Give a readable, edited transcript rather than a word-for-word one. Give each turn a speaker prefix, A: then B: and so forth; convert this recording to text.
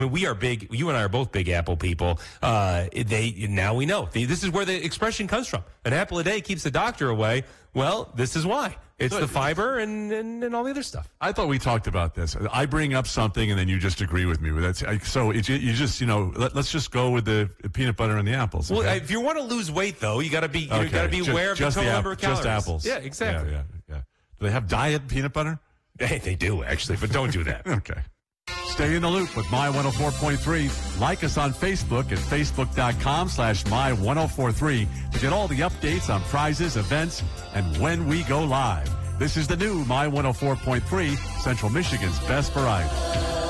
A: I mean, we are big. You and I are both big Apple people. Now we know. This is where the expression comes from. An apple a day keeps the doctor away. Well, this is why. It's the fiber and all the other stuff.
B: I thought we talked about this. I bring up something and then you just agree with me. Let's just go with the peanut butter and the apples. Okay?
A: Well, if you want to lose weight, though, you got to be aware of the total number of calories.
B: Just apples.
A: Yeah, exactly.
B: Yeah. Do they have diet peanut butter?
A: They do actually, but don't do that.
B: Okay. Stay in the loop with My 104.3. Like us on Facebook at facebook.com/My1043 to get all the updates on prizes, events, and when we go live. This is the new My 104.3, Central Michigan's best variety.